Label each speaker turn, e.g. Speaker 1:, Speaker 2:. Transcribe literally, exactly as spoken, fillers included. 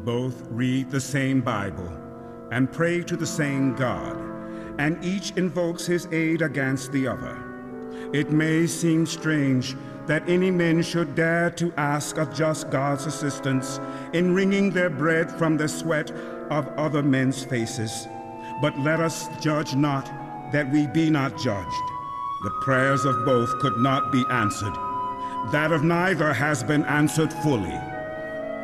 Speaker 1: Both read the same Bible and pray to the same God, and each invokes his aid against the other. It may seem strange that any men should dare to ask of just God's assistance in wringing their bread from the sweat of other men's faces. But let us judge not, that we be not judged. The prayers of both could not be answered. That of neither has been answered fully.